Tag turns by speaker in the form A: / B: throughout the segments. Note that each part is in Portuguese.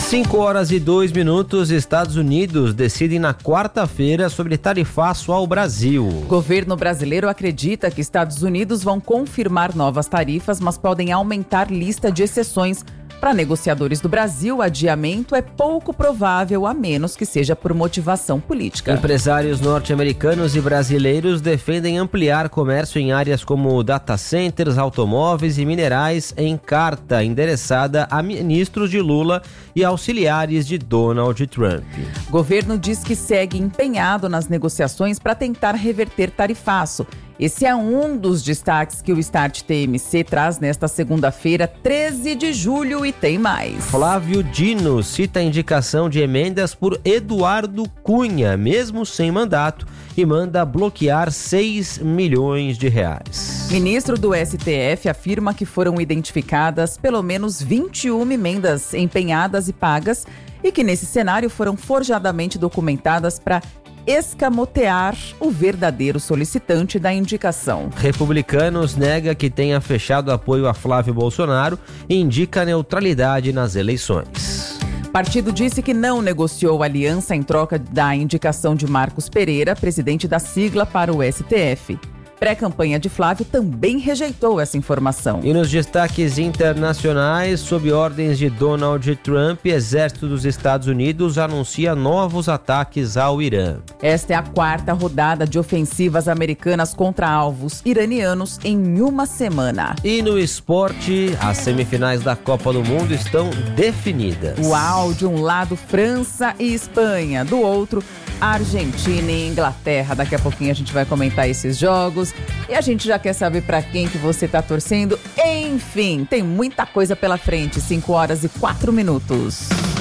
A: 5h02, Estados Unidos decidem na quarta-feira sobre tarifaço ao Brasil.
B: O governo brasileiro acredita que Estados Unidos vão confirmar novas tarifas, mas podem aumentar lista de exceções. Para negociadores do Brasil, o adiamento é pouco provável, a menos que seja por motivação política.
A: Empresários norte-americanos e brasileiros defendem ampliar comércio em áreas como data centers, automóveis e minerais em carta endereçada a ministros de Lula e auxiliares de Donald Trump.
B: O governo diz que segue empenhado nas negociações para tentar reverter tarifaço. Esse é um dos destaques que o Start TMC traz nesta segunda-feira, 13 de julho, e tem mais.
A: Flávio Dino cita a indicação de emendas por Eduardo Cunha, mesmo sem mandato, e manda bloquear 6 milhões de reais.
B: Ministro do STF afirma que foram identificadas pelo menos 21 emendas empenhadas e pagas e que nesse cenário foram forjadamente documentadas para escamotear o verdadeiro solicitante da indicação.
A: Republicanos nega que tenha fechado apoio a Flávio Bolsonaro e indica neutralidade nas eleições.
B: O partido disse que não negociou aliança em troca da indicação de Marcos Pereira, presidente da sigla, para o STF. Pré-campanha de Flávio também rejeitou essa informação.
A: E nos destaques internacionais, sob ordens de Donald Trump, Exército dos Estados Unidos anuncia novos ataques ao Irã.
B: Esta é a quarta rodada de ofensivas americanas contra alvos iranianos em uma semana.
A: E no esporte, as semifinais da Copa do Mundo estão definidas.
B: Uau, de um lado França e Espanha, do outro Argentina e Inglaterra. Daqui a pouquinho a gente vai comentar esses jogos e a gente já quer saber para quem que você tá torcendo. Enfim, tem muita coisa pela frente. 5h04.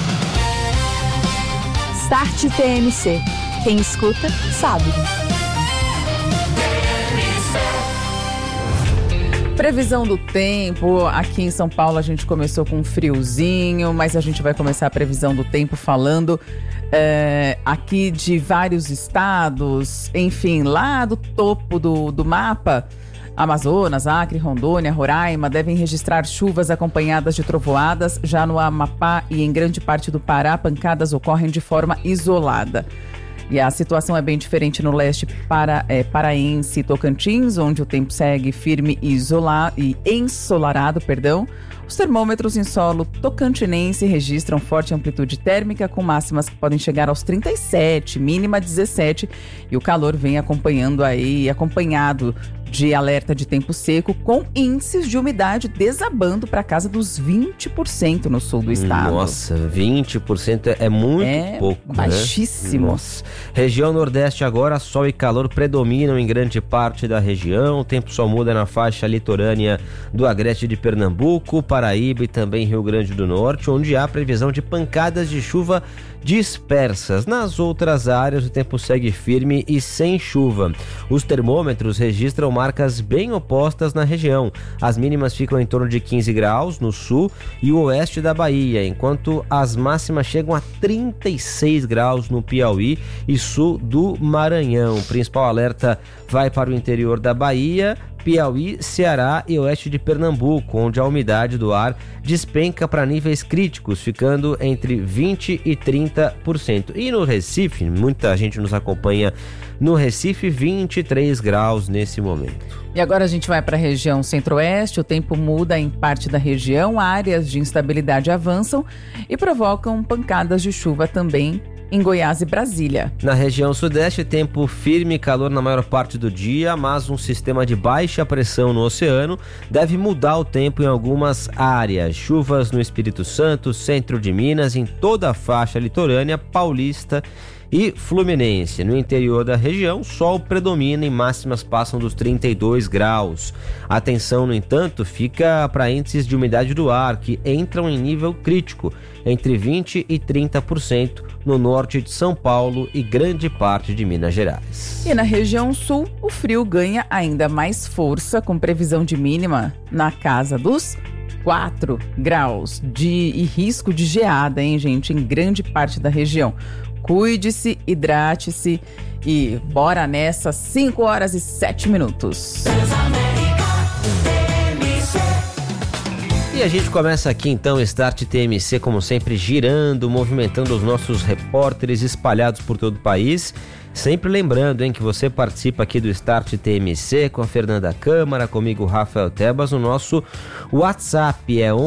C: Start TMC. Quem escuta, sabe.
B: Previsão do tempo, aqui em São Paulo a gente começou com um friozinho, mas a gente vai começar a previsão do tempo falando aqui de vários estados, enfim, lá do topo do mapa, Amazonas, Acre, Rondônia, Roraima, devem registrar chuvas acompanhadas de trovoadas. Já no Amapá e em grande parte do Pará, pancadas ocorrem de forma isolada. E a situação é bem diferente no leste paraense e Tocantins, onde o tempo segue firme e ensolarado. Os termômetros em solo tocantinense registram forte amplitude térmica, com máximas que podem chegar aos 37, mínima 17. E o calor vem acompanhado de alerta de tempo seco, com índices de umidade desabando para casa dos 20% no sul do estado.
A: Nossa, 20% é muito pouco,
B: baixíssimo.
A: Né? Nossa. Região Nordeste agora, sol e calor predominam em grande parte da região. O tempo só muda na faixa litorânea do Agreste de Pernambuco, Paraíba e também Rio Grande do Norte, onde há previsão de pancadas de chuva dispersas. Nas outras áreas, o tempo segue firme e sem chuva. Os termômetros registram marcas bem opostas na região. As mínimas ficam em torno de 15 graus no sul e o oeste da Bahia, enquanto as máximas chegam a 36 graus no Piauí e sul do Maranhão. O principal alerta vai para o interior da Bahia, Piauí, Ceará e oeste de Pernambuco, onde a umidade do ar despenca para níveis críticos, ficando entre 20% e 30%. E no Recife, muita gente nos acompanha no Recife, 23 graus nesse momento.
B: E agora a gente vai para a região centro-oeste, o tempo muda em parte da região, áreas de instabilidade avançam e provocam pancadas de chuva também em Goiás e Brasília.
A: Na região sudeste, tempo firme e calor na maior parte do dia, mas um sistema de baixa pressão no oceano deve mudar o tempo em algumas áreas. Chuvas no Espírito Santo, centro de Minas, em toda a faixa litorânea paulista e fluminense. No interior da região, sol predomina e máximas passam dos 32 graus. Atenção, no entanto, fica para índices de umidade do ar, que entram em nível crítico, entre 20% e 30% no norte de São Paulo e grande parte de Minas Gerais.
B: E na região sul, o frio ganha ainda mais força, com previsão de mínima na casa dos 4 graus e risco de geada, hein, gente, em grande parte da região. Cuide-se, hidrate-se e bora nessa. 5h07.
A: E a gente começa aqui então o Start TMC, como sempre, girando, movimentando os nossos repórteres espalhados por todo o país. Sempre lembrando, que você participa aqui do Start TMC com a Fernanda Câmara, comigo Rafael Tebas. O nosso WhatsApp é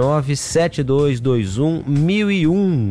A: 11972211001,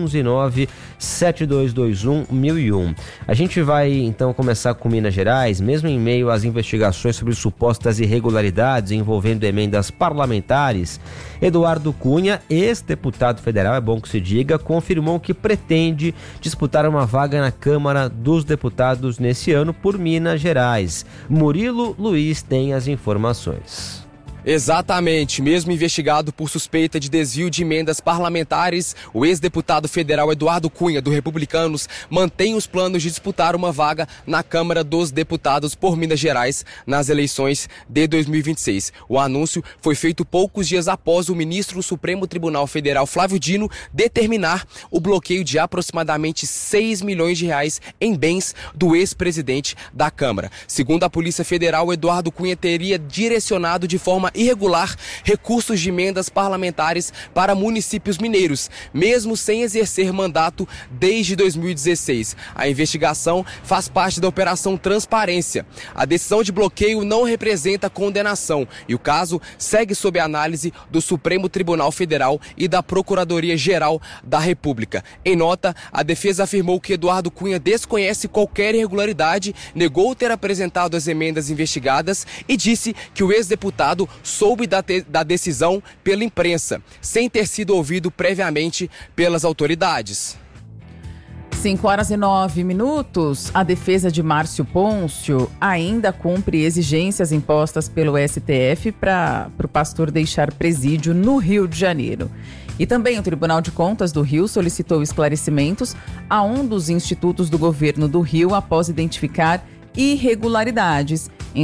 A: 11972211001. A gente vai então começar com Minas Gerais, mesmo em meio às investigações sobre supostas irregularidades envolvendo emendas parlamentares. Eduardo Cunha, ex-deputado federal, é bom que se diga, confirmou que pretende disputar uma vaga na Câmara dos Deputados nesse ano por Minas Gerais. Murilo Luiz tem as informações.
D: Exatamente, mesmo investigado por suspeita de desvio de emendas parlamentares, o ex-deputado federal Eduardo Cunha, do Republicanos, mantém os planos de disputar uma vaga na Câmara dos Deputados por Minas Gerais nas eleições de 2026. O anúncio foi feito poucos dias após o ministro do Supremo Tribunal Federal, Flávio Dino, determinar o bloqueio de aproximadamente 6 milhões de reais em bens do ex-presidente da Câmara. Segundo a Polícia Federal, Eduardo Cunha teria direcionado de forma irregular recursos de emendas parlamentares para municípios mineiros, mesmo sem exercer mandato desde 2016. A investigação faz parte da Operação Transparência. A decisão de bloqueio não representa condenação e o caso segue sob análise do Supremo Tribunal Federal e da Procuradoria-Geral da República. Em nota, a defesa afirmou que Eduardo Cunha desconhece qualquer irregularidade, negou ter apresentado as emendas investigadas e disse que o ex-deputado soube da decisão pela imprensa, sem ter sido ouvido previamente pelas autoridades.
B: 5h09. A defesa de Márcio Pôncio ainda cumpre exigências impostas pelo STF para o pastor deixar presídio no Rio de Janeiro. E também o Tribunal de Contas do Rio solicitou esclarecimentos a um dos institutos do governo do Rio após identificar irregularidades em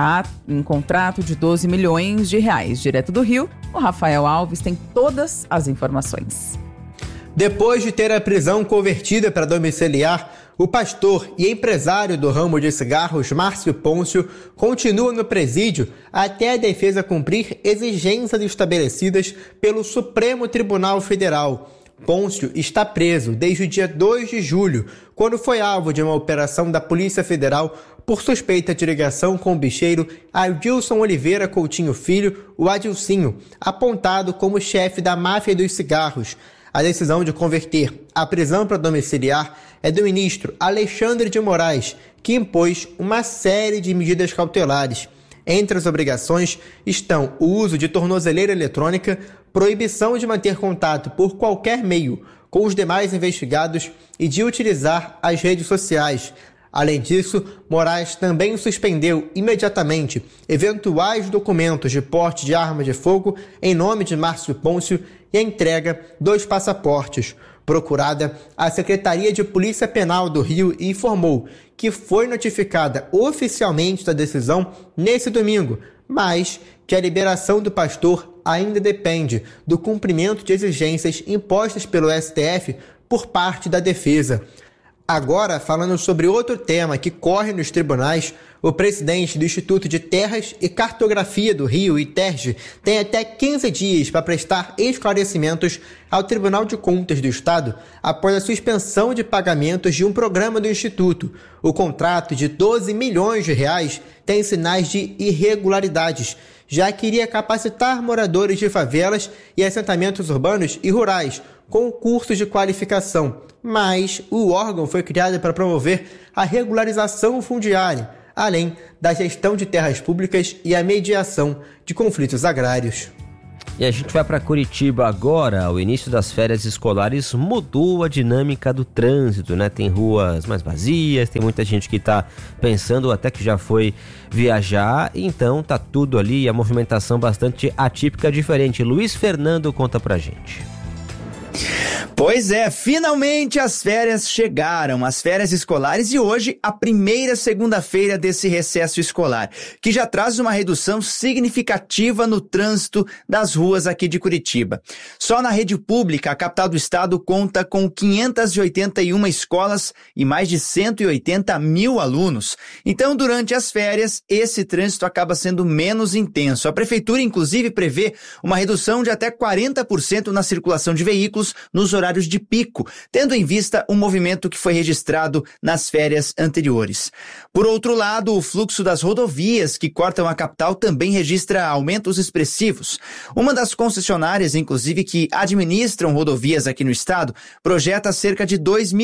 B: contrato de 12 milhões de reais. Direto do Rio, o Rafael Alves tem todas as informações.
E: Depois de ter a prisão convertida para domiciliar, o pastor e empresário do ramo de cigarros, Márcio Pôncio, continua no presídio até a defesa cumprir exigências estabelecidas pelo Supremo Tribunal Federal. Pôncio está preso desde o dia 2 de julho, quando foi alvo de uma operação da Polícia Federal por suspeita de ligação com o bicheiro Adilson Oliveira Coutinho Filho, o Adilcinho, apontado como chefe da máfia dos cigarros. A decisão de converter a prisão para domiciliar é do ministro Alexandre de Moraes, que impôs uma série de medidas cautelares. Entre as obrigações estão o uso de tornozeleira eletrônica, proibição de manter contato por qualquer meio com os demais investigados e de utilizar as redes sociais. Além disso, Moraes também suspendeu imediatamente eventuais documentos de porte de arma de fogo em nome de Márcio Pôncio e a entrega dos passaportes. Procurada, a Secretaria de Polícia Penal do Rio informou que foi notificada oficialmente da decisão nesse domingo, mas que a liberação do pastor ainda depende do cumprimento de exigências impostas pelo STF por parte da defesa. Agora, falando sobre outro tema que corre nos tribunais, o presidente do Instituto de Terras e Cartografia do Rio, ITERJ, tem até 15 dias para prestar esclarecimentos ao Tribunal de Contas do Estado após a suspensão de pagamentos de um programa do Instituto. O contrato de 12 milhões de reais tem sinais de irregularidades, já que iria capacitar moradores de favelas e assentamentos urbanos e rurais com cursos de qualificação. Mas o órgão foi criado para promover a regularização fundiária, além da gestão de terras públicas e a mediação de conflitos agrários.
A: E a gente vai para Curitiba agora. O início das férias escolares mudou a dinâmica do trânsito, né? Tem ruas mais vazias, tem muita gente que está pensando até que já foi viajar, então tá tudo ali, a movimentação bastante atípica, diferente. Luiz Fernando conta pra gente.
F: Pois é, finalmente as férias chegaram, as férias escolares, e hoje a primeira segunda-feira desse recesso escolar, que já traz uma redução significativa no trânsito das ruas aqui de Curitiba. Só na rede pública, a capital do estado conta com 581 escolas e mais de 180 mil alunos. Então, durante as férias, esse trânsito acaba sendo menos intenso. A prefeitura, inclusive, prevê uma redução de até 40% na circulação de veículos nos horários de pico, tendo em vista o movimento que foi registrado nas férias anteriores. Por outro lado, o fluxo das rodovias que cortam a capital também registra aumentos expressivos. Uma das concessionárias, inclusive, que administram rodovias aqui no estado, projeta cerca de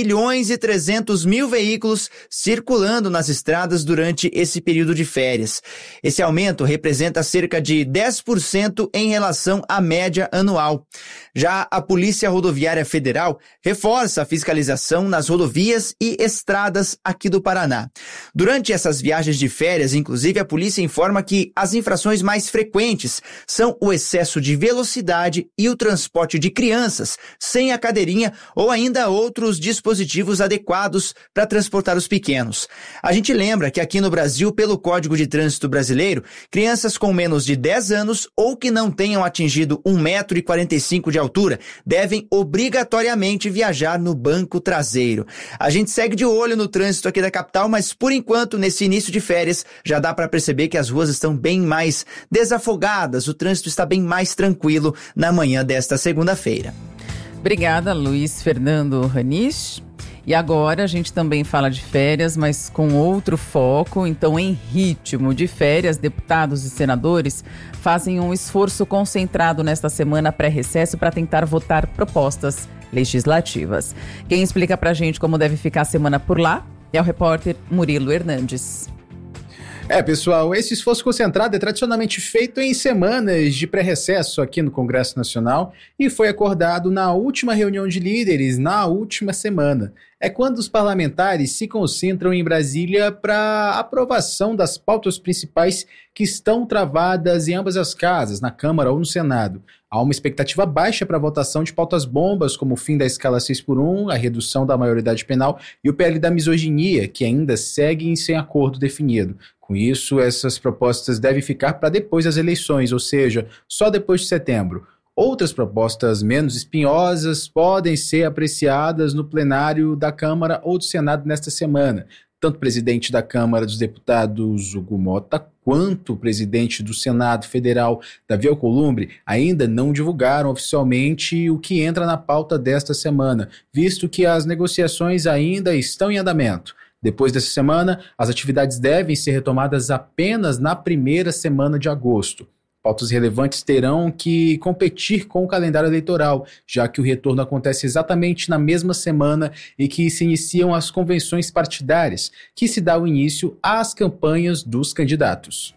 F: 2.300.000 veículos circulando nas estradas durante esse período de férias. Esse aumento representa cerca de 10% em relação à média anual. Já a Polícia Rodoviária Federal reforça a fiscalização nas rodovias e estradas aqui do Paraná. Durante essas viagens de férias, inclusive, a polícia informa que as infrações mais frequentes são o excesso de velocidade e o transporte de crianças sem a cadeirinha ou ainda outros dispositivos adequados para transportar os pequenos. A gente lembra que aqui no Brasil, pelo Código de Trânsito Brasileiro, crianças com menos de 10 anos ou que não tenham atingido 1,45 m de altura devem obrigatoriamente viajar no banco traseiro. A gente segue de olho no trânsito aqui da capital, mas por enquanto, nesse início de férias, já dá para perceber que as ruas estão bem mais desafogadas, o trânsito está bem mais tranquilo na manhã desta segunda-feira.
B: Obrigada, Luiz Fernando Ranisch. E agora a gente também fala de férias, mas com outro foco. Então, em ritmo de férias, deputados e senadores fazem um esforço concentrado nesta semana pré-recesso para tentar votar propostas legislativas. Quem explica pra gente como deve ficar a semana por lá é o repórter Murilo Hernandes.
G: Pessoal, esse esforço concentrado é tradicionalmente feito em semanas de pré-recesso aqui no Congresso Nacional e foi acordado na última reunião de líderes na última semana. É quando os parlamentares se concentram em Brasília para aprovação das pautas principais que estão travadas em ambas as casas, na Câmara ou no Senado. Há uma expectativa baixa para a votação de pautas bombas, como o fim da escala 6x1, a redução da maioridade penal e o PL da misoginia, que ainda seguem sem acordo definido. Com isso, essas propostas devem ficar para depois das eleições, ou seja, só depois de setembro. Outras propostas menos espinhosas podem ser apreciadas no plenário da Câmara ou do Senado nesta semana. Tanto o presidente da Câmara dos Deputados, Hugo Mota, quanto o presidente do Senado Federal, Davi Alcolumbre, ainda não divulgaram oficialmente o que entra na pauta desta semana, visto que as negociações ainda estão em andamento. Depois dessa semana, as atividades devem ser retomadas apenas na primeira semana de agosto. Pautas relevantes terão que competir com o calendário eleitoral, já que o retorno acontece exatamente na mesma semana em que se iniciam as convenções partidárias, que se dá o início às campanhas dos candidatos.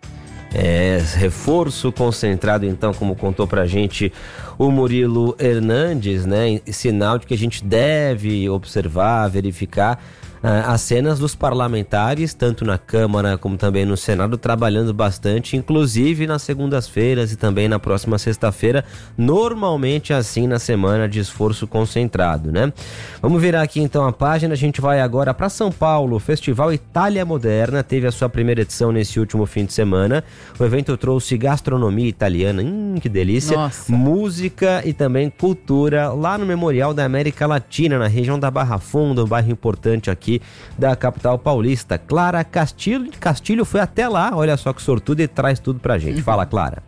A: Reforço concentrado, então, como contou pra gente o Murilo Hernandes, né? Sinal de que a gente deve observar, verificar as cenas dos parlamentares, tanto na Câmara como também no Senado, trabalhando bastante, inclusive nas segundas-feiras e também na próxima sexta-feira, normalmente assim na semana de esforço concentrado, né? Vamos virar aqui então a página, a gente vai agora para São Paulo. O Festival Itália Moderna teve a sua primeira edição nesse último fim de semana. O evento trouxe gastronomia italiana, que delícia, nossa, música e também cultura lá no Memorial da América Latina, na região da Barra Funda, um bairro importante aqui da capital paulista. Clara Castilho foi até lá, olha só que sortudo, e traz tudo pra gente. Fala, Clara.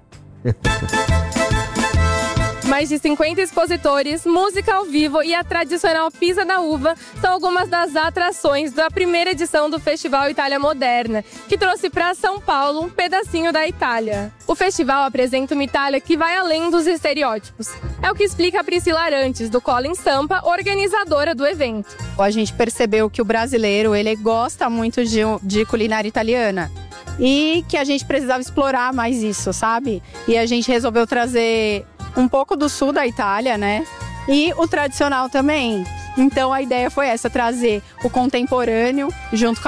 H: Mais de 50 expositores, música ao vivo e a tradicional Pisa da Uva são algumas das atrações da primeira edição do Festival Itália Moderna, que trouxe para São Paulo um pedacinho da Itália. O festival apresenta uma Itália que vai além dos estereótipos. É o que explica a Priscila Arantes, do Colin Sampa, organizadora do evento.
I: A gente percebeu que o brasileiro ele gosta muito de culinária italiana e que a gente precisava explorar mais isso, sabe? E a gente resolveu trazer um pouco do sul da Itália, né? E o tradicional também. Então a ideia foi essa, trazer o contemporâneo junto com